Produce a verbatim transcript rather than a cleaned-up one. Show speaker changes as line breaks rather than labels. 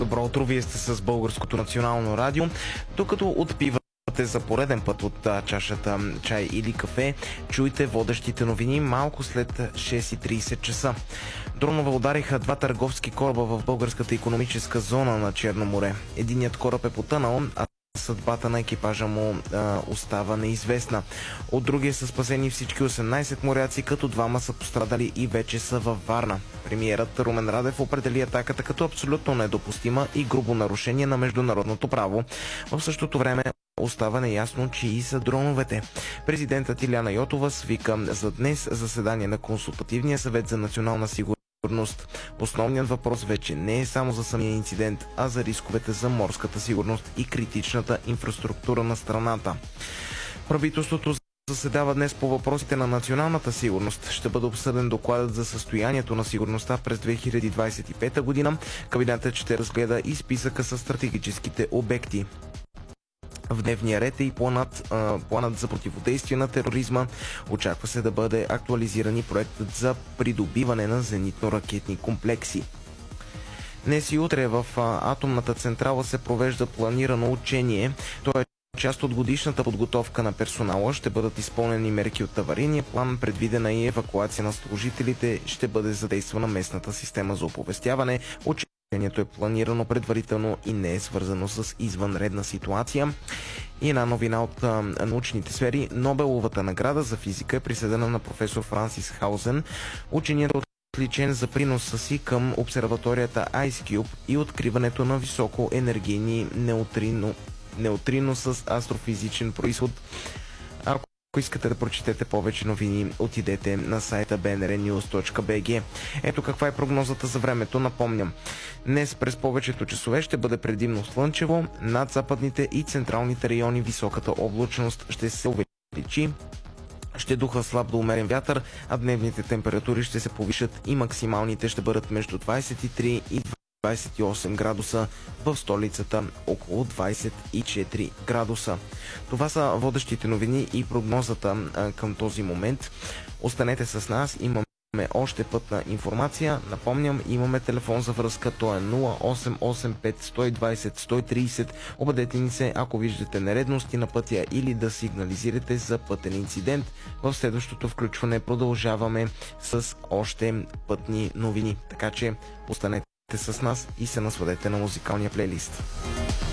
Добро утро, вие сте с Българското национално радио. Докато отпивате за пореден път от чашата чай или кафе, чуйте водещите новини малко след шест и трийсет часа. Дронове удариха два търговски кораба в българската икономическа зона на Черно море. Единият кораб е потънал, а съдбата на екипажа му а, остава неизвестна. От другия са спасени всички осемнайсет моряци, като двама са пострадали и вече са във Варна. Премиерът Румен Радев определи атаката като абсолютно недопустима и грубо нарушение на международното право. В същото време остава неясно чии са дроновете. Президентът Илияна Йотова свика за днес заседание на Консултативния съвет за национална сигурност. Основният въпрос вече не е само за самия инцидент, а за рисковете за морската сигурност и критичната инфраструктура на страната. Правителството заседава днес по въпросите на националната сигурност. Ще бъде обсъден докладът за състоянието на сигурността през две хиляди двайсет и пета година. Кабинетът ще разгледа и списъка с стратегическите обекти. В дневния ред е и планът, а, планът за противодействие на тероризма. Очаква се да бъде актуализиран и проектът за придобиване на зенитно-ракетни комплекси. Днес и утре в а, атомната централа се провежда планирано учение. То е част от годишната подготовка на персонала. Ще бъдат изпълнени мерки от аварийния план, предвидена и евакуация на служителите. Ще бъде задействана местната система за оповестяване. Учението е планирано предварително и не е свързано с извънредна ситуация. И една новина от а, научните сфери. Нобеловата награда за физика е присъдена на професор Франсис Хаузен. Ученият е отличен за приноса си към обсерваторията IceCube и откриването на високо енергийни неутрино, неутрино с астрофизичен произход. Ако искате да прочетете повече новини, отидете на сайта би ен ар нюз точка би джи. Ето каква е прогнозата за времето, напомням. Днес през повечето часове ще бъде предимно слънчево, над западните и централните райони високата облачност ще се увеличи. Ще духа слаб до умерен вятър, а дневните температури ще се повишат и максималните ще бъдат между двайсет и три и двайсет и осем градуса, в столицата около двайсет и четири градуса. Това са водещите новини и прогнозата а, към този момент. Останете с нас, имаме още пътна информация. Напомням, имаме телефон за връзка, то е нула осем осем пет сто и двайсет сто и трийсет. Обадете ни се, ако виждате нередности на пътя или да сигнализирате за пътен инцидент. В следващото включване продължаваме с още пътни новини. Така че останете с нас и се насладете на музикалния плейлист.